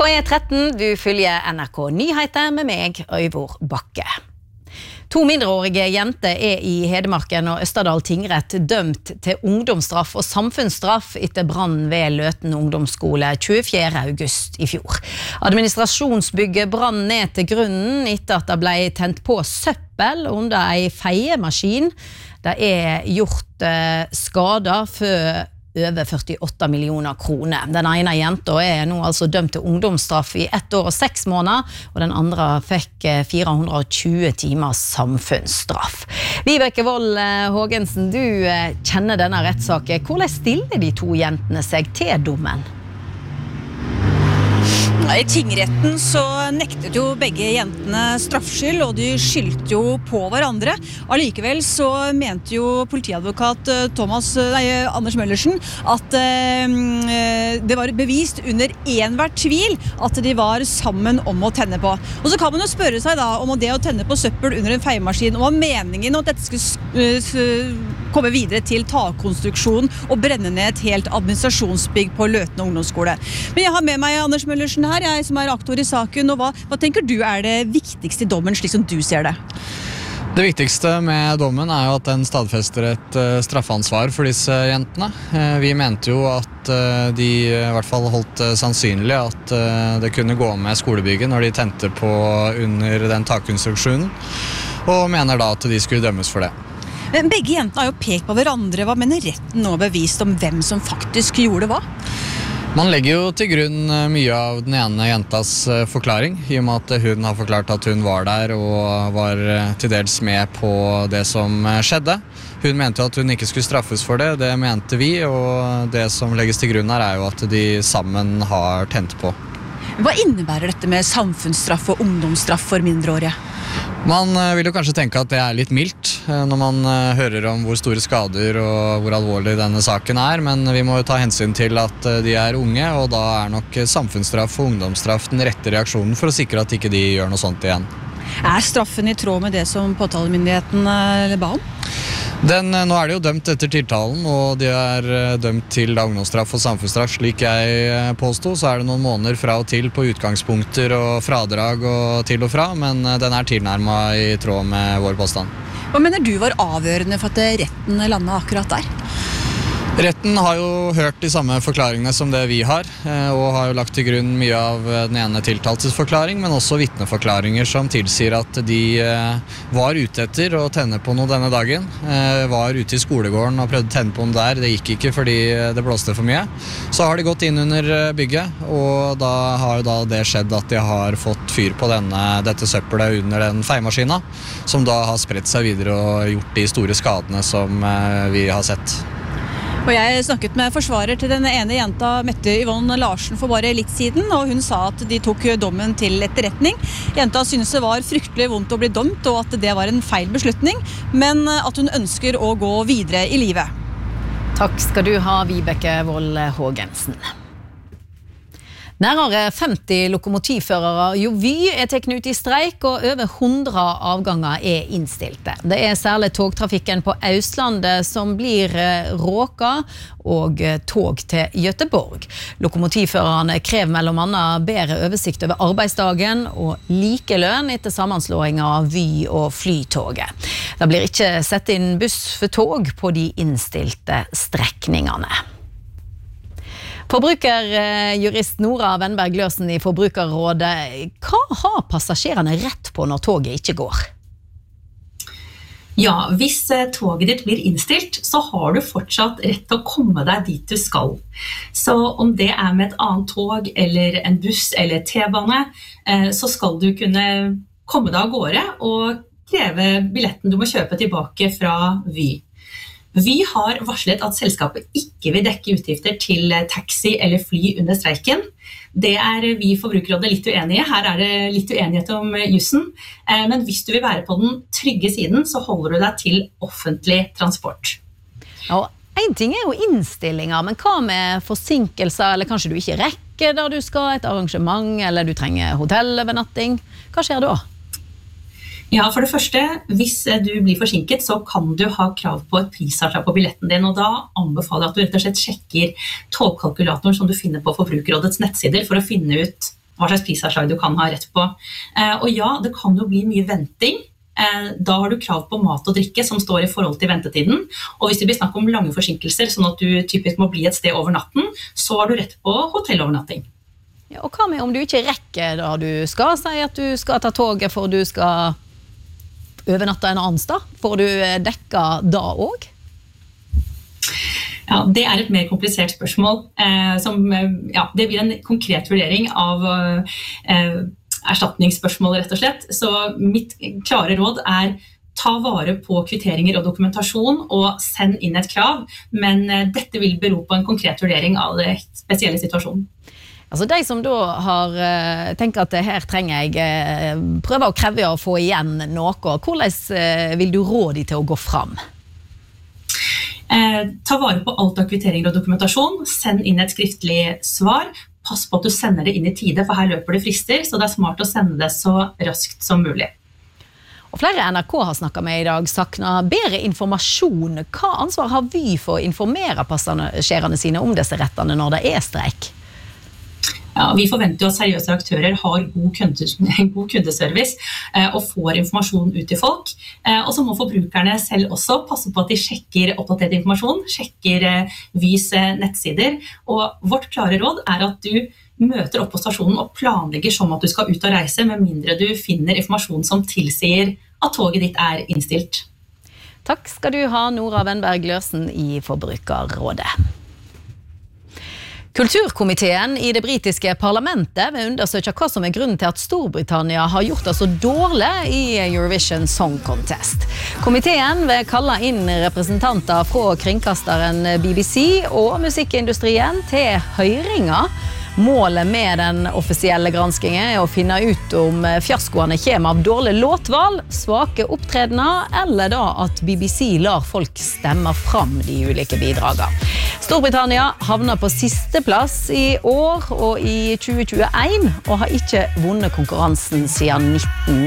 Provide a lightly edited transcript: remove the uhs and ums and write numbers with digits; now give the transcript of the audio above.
På E13 du følger NRK Nyheter med meg, Øyvor Bakke. 2 mindreårige jenter i Hedmarken og Østerdal tingrett dømt til ungdomsstraff og samfunnsstraff etter brannen ved Løten ungdomsskole 24. august i fjor. Administrasjonsbygget brann ned til grunnen etter at det ble tent på søppel under en feiemaskin. Det gjort skader for over 48 millioner kroner. Den ene jenta nå altså dømt til ungdomsstraff i 1 år og 6 måneder, og den andre fikk 420 timers samfunnsstraff. Vibeke Wold Hågensen, du kjenner denne rettssaken. Hvordan stiller de 2 jentene seg til dommen? I tingretten så nektet jo begge jentene straffskyld, og de skyldte jo på hverandre. Allikevel så mente jo politiadvokat Anders Møllersen at det var bevist under enhver tvil at de var sammen om å tenne på. Og så kan man jo spørre seg da om det å tenne på søppel under en feiemaskin, og meningen at dette skulle komme videre til takkonstruksjon og brenne ned et helt administrasjonsbygg på Løten ungdomsskole. Men jeg har med meg Anders Møllersen her, jeg som aktor i saken, og hva tenker du det viktigste i dommen, slik som du ser det? Det viktigste med dommen jo at den stadfester et straffansvar for disse jentene. Vi mente jo at de i hvert fall holdt sannsynlig at det kunne gå med skolebygget når de tente på under den takkonstruksjonen, og mener da at de skulle dømmes for det. Men begge jentene har jo pekt på hverandre. Hva mener retten nå bevist om hvem som faktisk gjorde hva? Man legger jo til grunn mye av den ene jentas forklaring, i og med at hun har forklart at hun var der og var til dels med på det som skjedde. Hun mente jo at hun ikke skulle straffes for det, det mente vi, og det som legges til grunn her jo at de sammen har tent på. Hva innebærer dette med samfunnsstraff og ungdomsstraff for mindreårige? Man vil jo kanskje tenke at det litt mildt når man hører om hvor store skader og hvor alvorlig denne saken men vi må jo ta hensyn til at de unge, og da nok samfunnsstraff og ungdomsstraff den rette reaksjonen for å sikre at ikke de gjør noe sånt igjen. Straffen i tråd med det som påtalemyndigheten ba om? Nå det jo dømt etter tiltalen, og de dømt til ungdomsstraff og samfunnsstraff. Slik jeg påsto, så det noen måneder fra og til på utgangspunkter og fradrag og til og fra, men den tilnærmet i tråd med vår påstand. Hva mener du var avgjørende for at retten landet akkurat der? Retten har jo hørt de samme forklaringene som det vi har, og har jo lagt til grunn mye av den ene tiltaltes forklaring, men også vitneforklaringer som tilsier at de var ute etter å tenne på noe denne dagen, var ute i skolegården og prøvde å tenne på noe der, det gikk ikke fordi det blåste for mye. Så har de gått inn under bygget, og da har jo det skjedd at de har fått fyr på dette søppelet under den feiemaskina, som da har spredt seg videre og gjort de store skadene som vi har sett. Og jeg snakket med forsvarer til denne ene jenta, Mette Yvonne Larsen, for bare litt siden, og hun sa at de tok dommen til etterretning. Jenta synes det var fryktelig vondt å bli dømt, og at det var en feil beslutning, men at hun ønsker å gå videre i livet. Takk skal du ha, Vibeke Wold Hågensen. Nærmere 50 lokomotivførere Vy teknet ut i streik, og over 100 avganger innstilte. Det særlig togtrafikken på Østlandet som blir råka, og tog til Göteborg. Lokomotivførerne krever mellom annet bedre oversikt over arbeidsdagen og likelønn etter sammenslåingen av Vy og Flytoget. Det blir ikke sett inn buss for tog på de innstilte strekningene. Forbrukerjurist Nora Wennberg Løsen i Forbrukerrådet, hva har passasjerene rett på når toget ikke går? Ja, hvis toget ditt blir innstilt, så har du fortsatt rett til å komme deg dit du skal. Så om det med et annet tog, eller en buss, eller T-bane, så skal du kunne komme deg av gårde og kreve billetten du må kjøpe tilbake fra Vy. Vy har varslet at selskapet ikke vil dekke utgifter til taxi eller fly under streiken. Det vi i Forbrukerrådet litt uenige. Her det litt uenighet om jussen. Men hvis du vil være på den trygge siden, så holder du deg til offentlig transport. Ja, en ting jo innstillinger, men hva med forsinkelser, eller kanskje du ikke rekker der du skal, et arrangement, eller du trenger hotellbernatting? Hva skjer da? Ja, for det første, hvis du blir forsinket, så kan du ha krav på et prisavslag på billetten din, og da anbefaler jeg at du rett og slett sjekker togkalkulatoren som du finner på Forbrukerrådets nettsider for å finne ut hva slags prisavslag du kan ha rett på. Og ja, det kan jo bli mye venting. Da har du krav på mat og drikke som står i forhold til ventetiden. Og hvis det blir snakk om lange forsinkelser, sånn at du typisk må bli et sted over natten, så har du rett på hotellovernatting. Ja, og hva med om du ikke rekker da du skal si at du skal ta toget for du skal overnatte en annen sted? Får du dekka da også? Ja, det et mer komplisert spørsmål. Det blir en konkret vurdering av erstatningsspørsmål, rett og slett. Så mitt klare råd ta vare på kvitteringer og dokumentasjon og send inn et krav, men dette vil bero på en konkret vurdering av det spesielle situasjonen. Altså de som da tenker at her trenger jeg prøve å kreve å få igjen noe, hvordan vil du råde de til å gå fram? Ta vare på alt av kvitteringer og dokumentasjon, send inn et skriftlig svar, pass på at du sender det inn i tide, for her løper det frister, så det smart å sende det så raskt som mulig. Og flere NRK har snakket med i dag savner bedre informasjon. Hva ansvar har vi for å informere passasjerene sine om disse rettene når det streik? Ja, vi forventer jo at seriøse aktører har god kundeservice og får informasjon ut til folk. Og så må forbrukerne selv også passe på at de sjekker oppdatert informasjon, sjekker Vys nettsider. Og vårt klare råd at du møter opp på stasjonen og planlegger som at du skal ut og reise, med mindre du finner informasjon som tilsier at toget ditt innstilt. Takk skal du ha, Nora Wenberg Løsen i Forbrukerrådet. Kulturkomiteen i det britiske parlamentet vil undersøke hva som grunnen til at Storbritannia har gjort det så dårlig i Eurovision Song Contest. Komiteen vil kalle inn representanter fra kringkasteren BBC og musikkindustrien til høringer. Målet med den offisielle granskingen å finne ut om fiaskoene kommer av dårlig låtvalg, svake opptredener, eller da at BBC lar folk stemme fram de ulike bidragene. Storbritannia havner på siste plass i år og i 2021, og har ikke vunnet konkurransen siden